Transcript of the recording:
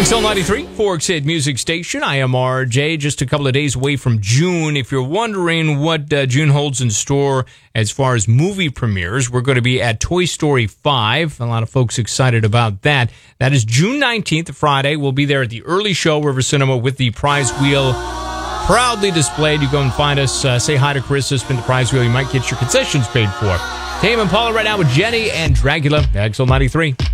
XL93, Forks Head Music Station. I am RJ, just a couple of days away from June. If you're wondering what June holds in store as far as movie premieres, we're going to be at Toy Story 5. A lot of folks excited about that. That is June 19th, Friday. We'll be there at the early show, River Cinema, with the prize wheel proudly displayed. You go and find us, say hi to Carissa, spin the prize wheel. You might get your concessions paid for. Tame and Paula right now with Jenny and Dracula, XL93.